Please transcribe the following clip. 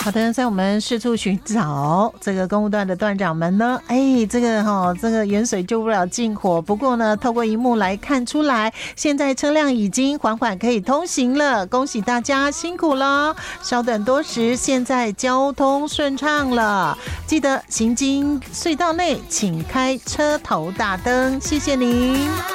好的，在我们四处寻找这个公务段的段长们呢，这个远水救不了近火。不过呢，透过荧幕来看出来，现在车辆已经缓缓可以通行了，恭喜大家辛苦了。稍等多时，现在交通顺畅了。记得行经隧道内，请开车头大灯，谢谢您。